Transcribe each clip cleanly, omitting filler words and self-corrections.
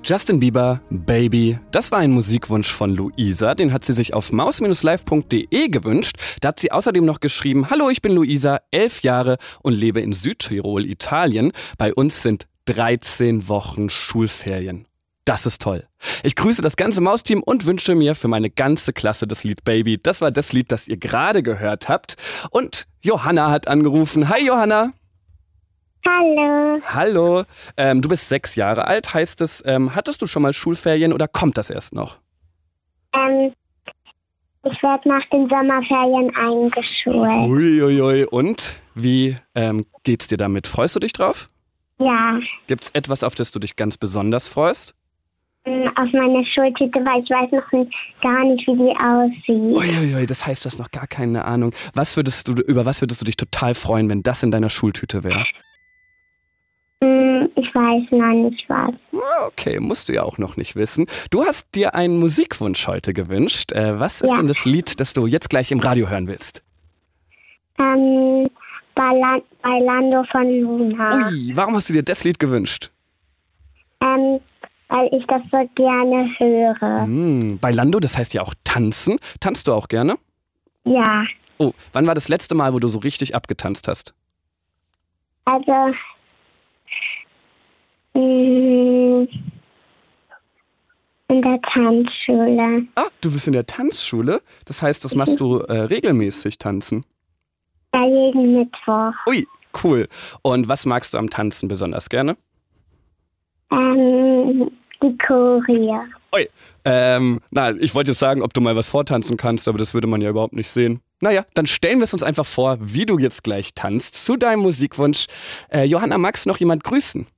Justin Bieber, Baby, das war ein Musikwunsch von Luisa, den hat sie sich auf maus-live.de gewünscht. Da hat sie außerdem noch geschrieben: Hallo, ich bin Luisa, 11 Jahre und lebe in Südtirol, Italien. Bei uns sind 13 Wochen Schulferien. Das ist toll. Ich grüße das ganze Mausteam und wünsche mir für meine ganze Klasse das Lied Baby. Das war das Lied, das ihr gerade gehört habt. Und Johanna hat angerufen. Hi Johanna. Hallo. Hallo. Du bist 6 Jahre alt. Heißt es, hattest du schon mal Schulferien oder kommt das erst noch? Ich werde nach den Sommerferien eingeschult. Uiuiui. Und wie geht's dir damit? Freust du dich drauf? Ja, Gibt's etwas, auf das du dich ganz besonders freust? auf meine Schultüte, weil ich weiß noch gar nicht, wie die aussieht. Uiuiui, das heißt, du hast noch gar keine Ahnung. Über was würdest du dich total freuen, wenn das in deiner Schultüte wäre? Ich weiß noch nicht was. Okay, musst du ja auch noch nicht wissen. Du hast dir einen Musikwunsch heute gewünscht. Was ist denn das Lied, das du jetzt gleich im Radio hören willst? Bailando von Luna. Ui, warum hast du dir das Lied gewünscht? Weil ich das so gerne höre. Bailando, das heißt ja auch tanzen. Tanzt du auch gerne? Ja, Oh, wann war das letzte Mal, wo du so richtig abgetanzt hast? also in der Tanzschule. Ah, du bist in der Tanzschule. Das heißt, das machst du regelmäßig tanzen. Ja, jeden Mittwoch. Ui, cool. Und was magst du am Tanzen besonders gerne? Die Choreo. Ui, ich wollte jetzt sagen, ob du mal was vortanzen kannst, aber das würde man ja überhaupt nicht sehen. Naja, dann stellen wir es uns einfach vor, wie du jetzt gleich tanzt, zu deinem Musikwunsch. Johanna, magst du noch jemand grüßen?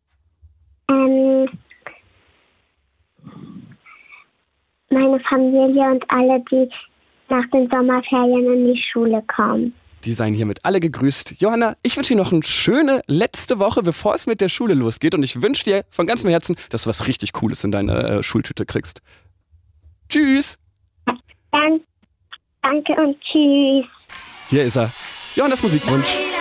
Meine Familie und alle, die nach den Sommerferien in die Schule kommen. Die seien hiermit alle gegrüßt. Johanna, ich wünsche dir noch eine schöne letzte Woche, bevor es mit der Schule losgeht. Und ich wünsche dir von ganzem Herzen, dass du was richtig Cooles in deine Schultüte kriegst. Tschüss. Danke und tschüss. Hier ist er. Johannas Musikwunsch.